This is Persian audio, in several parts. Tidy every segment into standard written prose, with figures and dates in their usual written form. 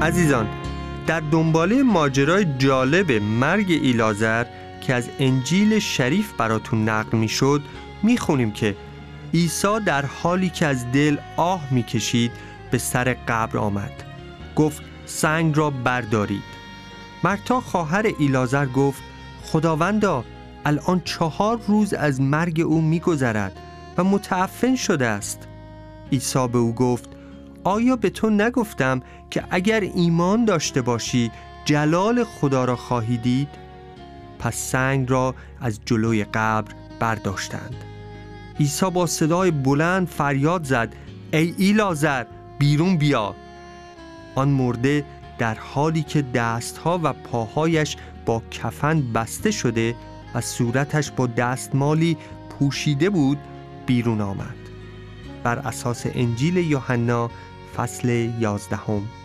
عزیزان، در دنباله ماجرای جالب مرگ ایلازر که از انجیل شریف براتون نقل می شد می خونیم که عیسی در حالی که از دل آه می کشید به سر قبر آمد. گفت سنگ را بردارید. مرتا خواهر ایلازر گفت خداوندا، الان 4 روز از مرگ او می گذرد و متعفن شده است. عیسی به او گفت آیا به تو نگفتم که اگر ایمان داشته باشی جلال خدا را خواهی دید؟ پس سنگ را از جلوی قبر برداشتند. عیسی با صدای بلند فریاد زد ای ایلازر بیرون بیا. آن مرده در حالی که دستها و پاهایش با کفن بسته شده و صورتش با دستمالی پوشیده بود بیرون آمد. بر اساس انجیل یوحنا فصل 11.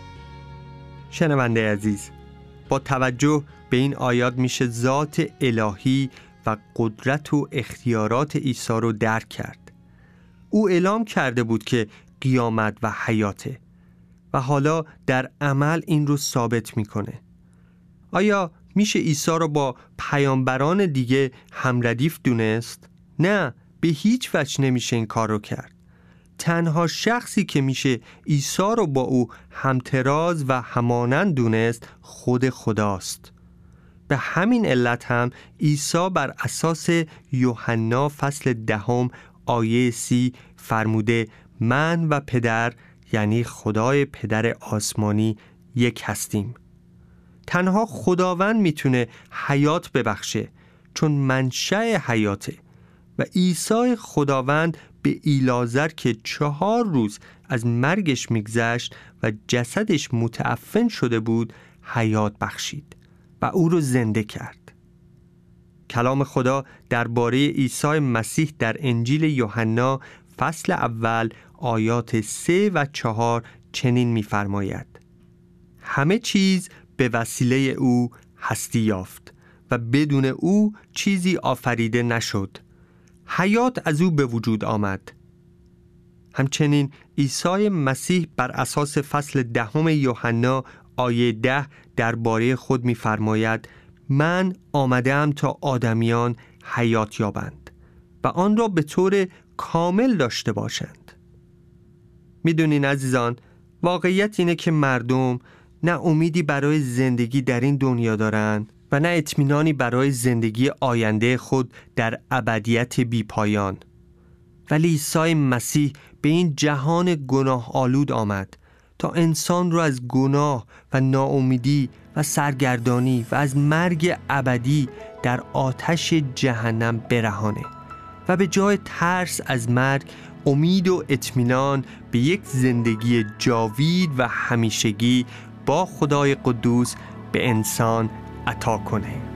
شنونده عزیز، با توجه به این آیات میشه ذات الهی و قدرت و اختیارات عیسی رو درک کرد. او اعلام کرده بود که قیامت و حیاته و حالا در عمل این رو ثابت میکنه. آیا میشه عیسی رو با پیامبران دیگه همردیف دونست؟ نه، به هیچ وجه نمیشه این کار رو کرد. تنها شخصی که میشه عیسی رو با او همتراز و همانند دونست خود خداست. به همین علت هم عیسی بر اساس یوحنا فصل 10 آیه 30 فرموده من و پدر، یعنی خدای پدر آسمانی، یک هستیم. تنها خداوند میتونه حیات ببخشه چون منشأ حیاته و عیسی خداوند به ایلازر که 4 روز از مرگش میگذشت و جسدش متعفن شده بود حیات بخشید و او رو زنده کرد. کلام خدا درباره عیسی مسیح در انجیل یوحنا فصل 1 آیات 3 و 4 چنین می‌فرماید: همه چیز به وسیله او هستی یافت و بدون او چیزی آفریده نشد. حیات از او به وجود آمد. همچنین عیسی مسیح بر اساس فصل 10 یوحنا آیه 10 درباره خود می‌فرماید من آمدم تا آدمیان حیات یابند و آن را به طور کامل داشته باشند. میدونین عزیزان، واقعیت اینه که مردم نه امیدی برای زندگی در این دنیا دارن و نه اطمینانی برای زندگی آینده خود در ابدیت بی پایان. ولی عیسی مسیح به این جهان گناه آلود آمد تا انسان رو از گناه و ناامیدی و سرگردانی و از مرگ ابدی در آتش جهنم برهانه و به جای ترس از مرگ امید و اطمینان به یک زندگی جاوید و همیشگی با خدای قدوس به انسان عطا کنه.